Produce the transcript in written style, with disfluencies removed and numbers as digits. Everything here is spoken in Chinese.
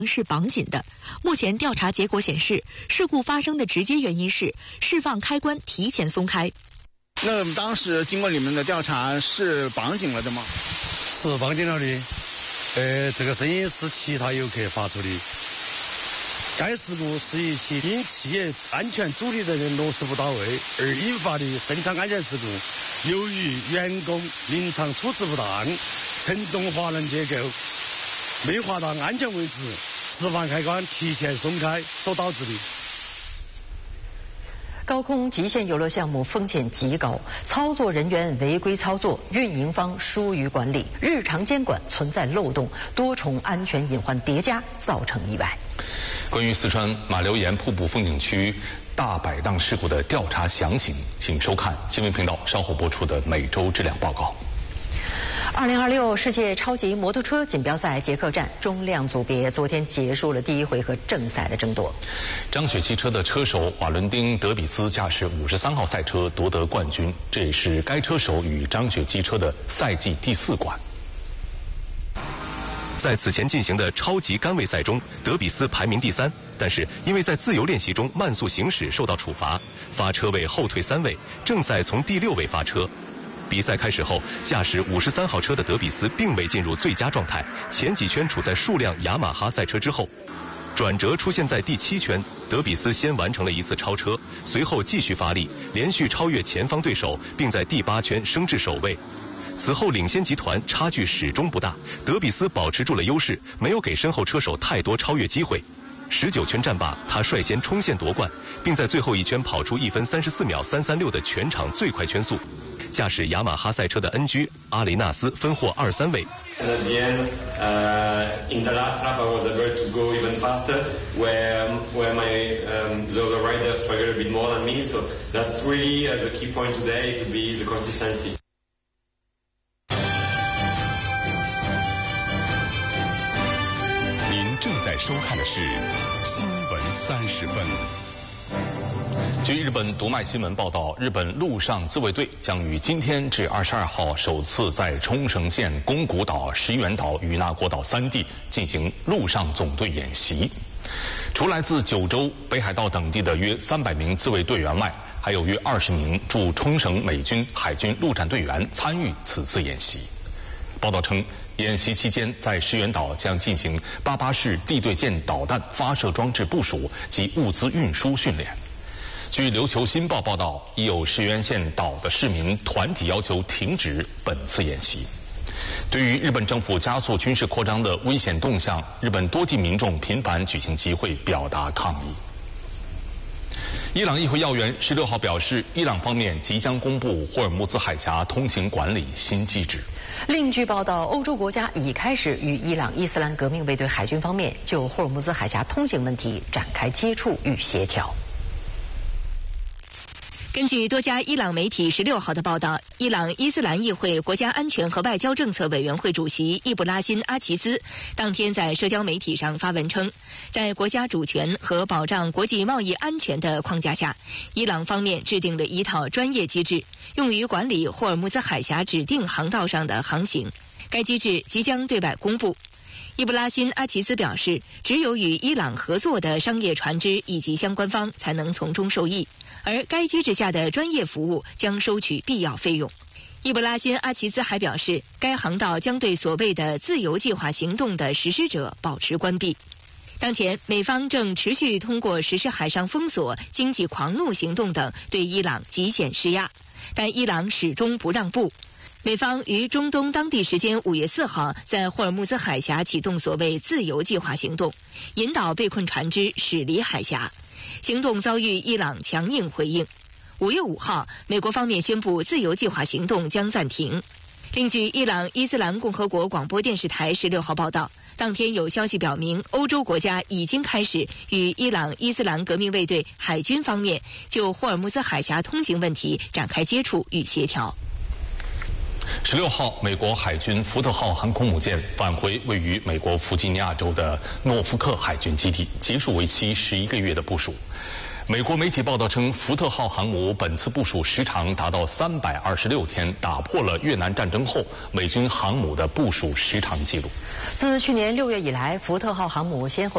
是绑紧的。目前调查结果显示，事故发生的直接原因是释放开关提前松开。 那当时经过你们的调查，是绑紧了的吗？ 是绑紧了的。这个声音是其他游客发出的。该事故是一起因企业安全主体责任落实不到位而引发的生产安全事故，由于员工临场处置不当，承重滑轮结构没滑到安全位置，释放开关提前松开所导致的。 高空极限游乐项目风险极高，操作人员违规操作，运营方疏于管理，日常监管存在漏洞，多重安全隐患叠加，造成意外。 关于四川马流岩瀑布风景区大摆档事故的调查详情，请收看新闻频道稍后播出的每周质量报告。 2026世界超级摩托车锦标赛捷克站中量组别昨天结束了第一回合正赛的争夺。 张雪汽车的车手瓦伦丁·德比斯驾驶53号赛车夺得冠军，这也是该车手与张雪汽车的赛季第4冠。 在此前进行的超级杆位赛中，德比斯排名第3，但是因为在自由练习中慢速行驶受到处罚，发车位后退3位，正赛从第6位发车。比赛开始后，驾驶53号车的德比斯并未进入最佳状态，前几圈处在数辆雅马哈赛车之后。转折出现在第7圈，德比斯先完成了一次超车，随后继续发力，连续超越前方对手，并在第8圈升至首位。此后领先集团差距始终不大，德比斯保持住了优势，没有给身后车手太多超越机会。19圈战罢，他率先冲线夺冠，并在最后一圈跑出1分34秒336的全场最快圈速。驾驶雅马哈赛车的 NG 阿雷纳斯分获2、3位。 And at the end, in the last lap, I was able to go even faster, where my the other riders struggled a bit more than me. So that's really the key point today to be the consistency. 您正在收看的是新闻30分。 据日本读卖新闻报道，日本陆上自卫队将于今天至22号首次在冲绳县宫古岛、石垣岛与那国岛3地进行陆上总队演习。除来自九州、北海道等地的约300名自卫队员外，还有约20名驻冲绳美军海军陆战队员参与此次演习。报道称，演习期间在石垣岛将进行88式地对舰导弹发射装置部署及物资运输训练。据琉球新报报道，已有石垣县岛的市民团体要求停止本次演习。对于日本政府加速军事扩张的危险动向，日本多地民众频繁举行集会表达抗议。伊朗议会要员16号表示，伊朗方面即将公布霍尔木兹海峡通行管理新机制。 另据报道，欧洲国家已开始与伊朗伊斯兰革命卫队海军方面就霍尔木兹海峡通行问题展开接触与协调。 根据多家伊朗媒体16号的报道，伊朗伊斯兰议会国家安全和外交政策委员会主席易卜拉欣·阿齐兹当天在社交媒体上发文称，在国家主权和保障国际贸易安全的框架下，伊朗方面制定了一套专业机制，用于管理霍尔木兹海峡指定航道上的航行。该机制即将对外公布。易卜拉欣·阿齐兹表示，只有与伊朗合作的商业船只以及相关方才能从中受益，而该机制下的专业服务将收取必要费用。易卜拉欣·阿齐兹还表示，该航道将对所谓的自由计划行动的实施者保持关闭。当前，美方正持续通过实施海上封锁、经济狂怒行动等对伊朗极限施压，但伊朗始终不让步。美方于中东当地时间5月4号在霍尔木兹海峡启动所谓自由计划行动，引导被困船只驶离海峡。行动遭遇伊朗强硬回应。5月5号，美国方面宣布自由计划行动将暂停。另据伊朗伊斯兰共和国广播电视台16号报道，当天有消息表明，欧洲国家已经开始与伊朗伊斯兰革命卫队海军方面就霍尔木兹海峡通行问题展开接触与协调。 16号，美国海军福特号航空母舰返回位于美国弗吉尼亚州的诺福克海军基地，结束为期11个月的部署。 美国媒体报道称，福特号航母本次部署时长达到326天，打破了越南战争后美军航母的部署时长纪录。 自去年6月以来，福特号航母先后